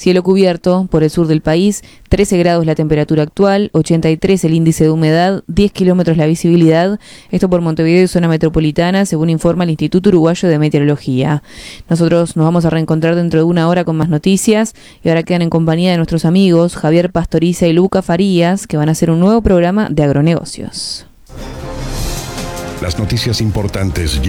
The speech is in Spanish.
Cielo cubierto por el sur del país, 13 grados la temperatura actual, 83 el índice de humedad, 10 kilómetros la visibilidad. Esto por Montevideo y zona metropolitana, según informa el Instituto Uruguayo de Meteorología. Nosotros nos vamos a reencontrar dentro de una hora con más noticias y ahora quedan en compañía de nuestros amigos Javier Pastoriza y Luca Farías, que van a hacer un nuevo programa de agronegocios. Las noticias importantes